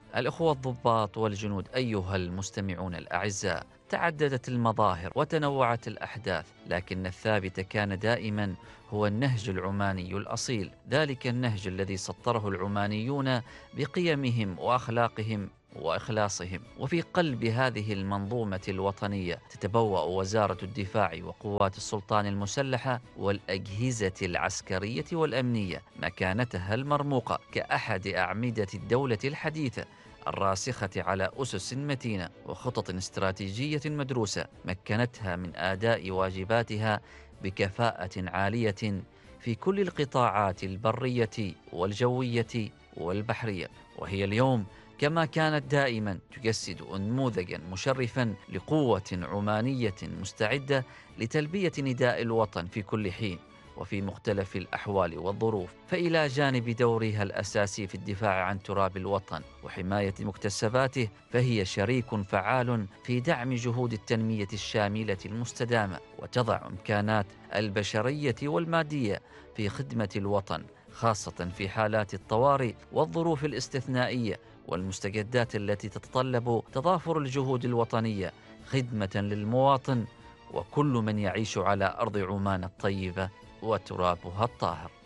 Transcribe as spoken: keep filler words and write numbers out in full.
الأخوة الضباط والجنود أيها المستمعون الأعزاء، تعددت المظاهر وتنوعت الأحداث، لكن الثابت كان دائما هو النهج العماني الأصيل، ذلك النهج الذي سطره العمانيون بقيمهم وأخلاقهم وإخلاصهم. وفي قلب هذه المنظومة الوطنية تتبوأ وزارة الدفاع وقوات السلطان المسلحة والأجهزة العسكرية والأمنية مكانتها المرموقة كأحد أعمدة الدولة الحديثة، الراسخة على أسس متينة وخطط استراتيجية مدروسة مكنتها من أداء واجباتها بكفاءة عالية في كل القطاعات البرية والجوية والبحرية. وهي اليوم كما كانت دائما تجسد نموذجا مشرفا لقوة عمانية مستعدة لتلبية نداء الوطن في كل حين وفي مختلف الأحوال والظروف. فإلى جانب دورها الأساسي في الدفاع عن تراب الوطن وحماية مكتسباته، فهي شريك فعال في دعم جهود التنمية الشاملة المستدامة، وتضع إمكانات البشرية والمادية في خدمة الوطن، خاصة في حالات الطوارئ والظروف الاستثنائية والمستجدات التي تتطلب تضافر الجهود الوطنية خدمة للمواطن وكل من يعيش على أرض عمان الطيبة وترابها الطاهر.